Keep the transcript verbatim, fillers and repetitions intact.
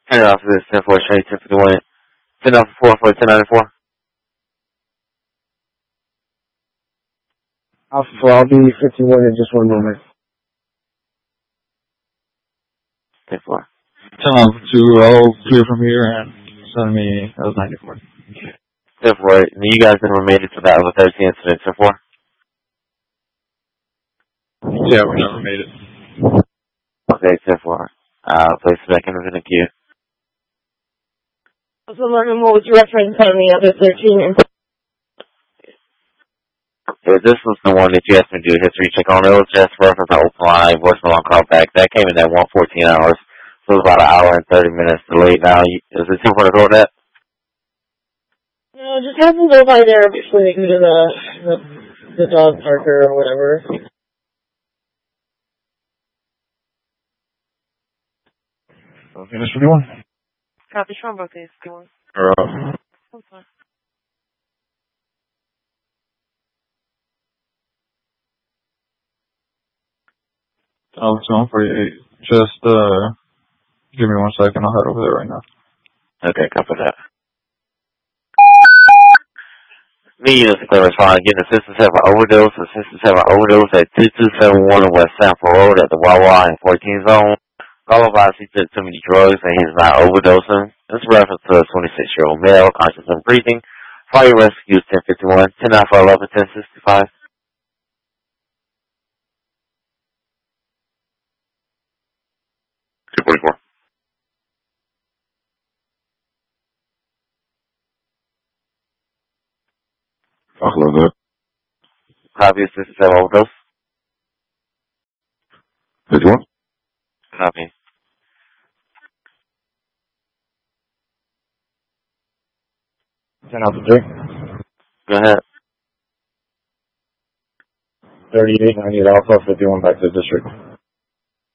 ten off of this, ten four, straight, ten fifty-one. ten off four for ten ninety-four. Alpha four, I'll be fifty-one in just one moment. ten four. ten off two, I'll clear from here and send me as ninety-four. ten four, and you guys never made it to that other thirteen incident, ten four? Yeah, we never made it. Okay, ten four. I'll place it back in the queue. So, Martin, what was your reference on the other thirteen? Yeah, this was the one that you asked me to do a history check on. It was just reference to open line, voicemail on call back. That came in at one fourteen hours. So it was about an hour and thirty minutes delayed. Now, is it too far to go with that? No, just have them go by there before they go to the, the, the dog parker or whatever. Finish fifty-one. Copy, Sean, both days, fifty-one. Or, uh, I'm sorry. I'll zone forty-eight. Just, uh, give me one second. I'll head over there right now. Okay, copy that. Me, units to clear respond. Getting assistance have an overdose. Assistance have an overdose at two two seven one West Sanford Road at the Wawa and fourteen zone. Call advised he took too many drugs and he's not overdosing. This is reference to a twenty-six-year-old male, conscious and breathing. Fire rescue ten fifty-one, ten nine four eleven, ten sixty-five. two forty-four. I'll close that. Copy assistance have overdose. fifty-one. Copy. ten Alpha three. Go ahead. thirty-eight, I need Alpha, fifty-one back to the district.